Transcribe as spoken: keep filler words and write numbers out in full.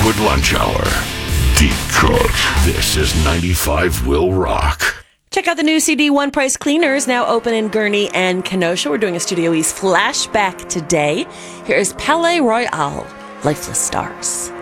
Liquid Lunch Hour. Deep cut. This is ninety-five Will Rock. Check out the new C D One Price Cleaners, now open in Gurnee and Kenosha. We're doing a Studio East flashback today. Here is Palais Royale, Lifeless Stars.